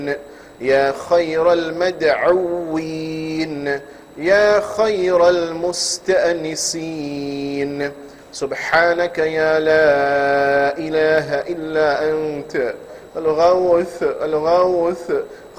يا خير المدعوين يا خير المستأنسين. سبحانك يا لا إله إلا أنت الغوث